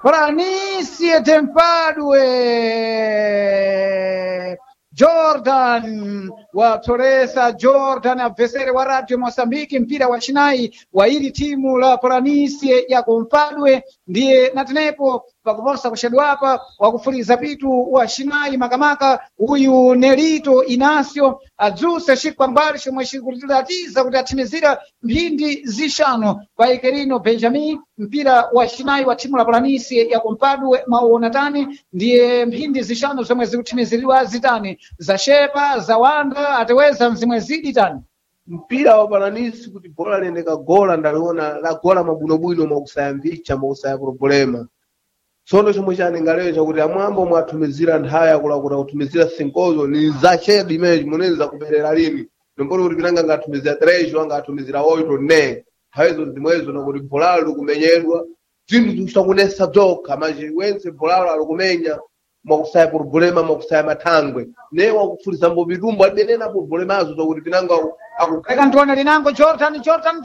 Planície Tempadue. Jordan wa Toresa, Jordan avesere wa Radio Mosambiki, mpira wa chinai wa ili timu la Planície ya Compadue ndiye natenepo pakuposa kushedwa hapa wakufuliza pitu wa chinai makamaka uyu Nelito Inacio adzuse shikwa mbali shomwe shikutilatiza kuti atimizira mphindi zishano pa Ikerino Benjamin, mpira wa chinai wa timu la Planície ya Compadue mauona tani ndiye mphindi zishano zomwe zikutimiziriwa zitani za shepa za wanda ateweza mzimwe zidi tani mpira wa Planície kuti bola lendeka gola ndaliona la gola mabwinobwino mwakusayambicha mwakusaya problema. Tsono chomwe chanengaleza kuti amwambo mwatumizira nthawi yakulakuta kutumizira sinkozo ni za shedi imene munenza kuberera lini nombolo kuti pinanga ngatumizira 3 wanga atumizira 8 ne hawezo zimwezo nokuti bolalo likumenyedwa zinthu zikusakunesa dzokha maji wense bolalo alikumenya mwakusaya problema mwakusaya mathangwe ne wakufuliza mbobitumbo alibenena problemazo zokuti pinanga akukeka ntona linango Jordan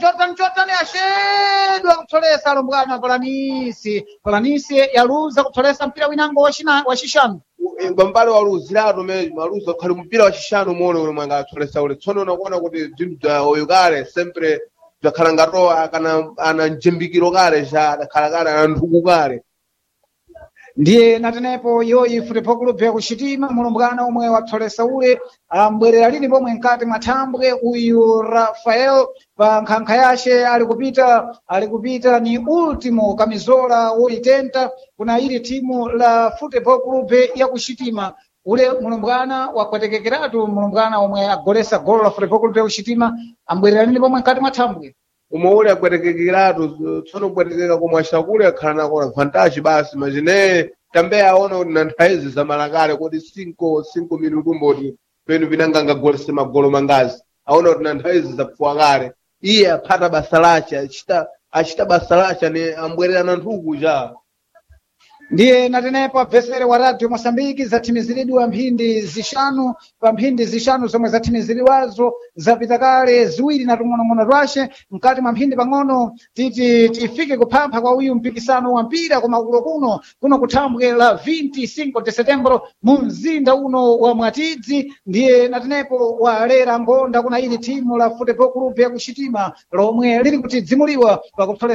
ashedwa kutolesa alombwana Planície yaluza kutolesa mpira winango wa shishanu mbambale waluziratu meji maluza khali mpira wa shishanu muone ule mwanga atolesa ule tsono unakuona kuti zinthu za oyukale sempre zakhala ngatoa ana njembikiro kale ja adakhala kale ana nthuku kale ndiye natenepo yoyi Futebol Clube ya Kuchitima mulumbwana omwe watolesa ule ambwerera lini pomwe mkati mathambwe uyu Rafael pa nkhankha yace alikupita ni ultimo kamizola woitenta kuna ili timu la Futebol Clube ya Kuchitima ule mulumbwana wakwetekekeratu mulumbwana omwe agolesa golo la Futebol Clube ya Kuchitima ambwerera lini pomwe mkati mathambwe umaule akwetekekiratu tsono kwetekeka komwe ashakule akhala nako advantage basi majine tambe aona kuti na nthaizi zamalakale kuti 5 minutu mboti penu pinanga ngagolese magolo mangazi aona kuti na nthaizi zapfuwa kale iye aphata basa lace achita basa lace ne ambwerera na nthuku ja ndiye natenepo abvesere wa Radio Mosambiki zathimiziridwa mphindi zishanu pa mphindi zishanu zomwe zathimiziriwazo zapita kale ziwiri na tung'onong'ono twace mkati mwa mphindi pang'ono titi tifike kuphampha kwa uyu mpikisano wa mpira kumakulo kuno kuthambwe la 25 de setembro mu mzinda uno wa Mwatidzi ndiye natenepo walera ngonda kuna ili timu la Futebol Clube ya Kuchitima lomwe lili kutidzimuliwa pakutolesa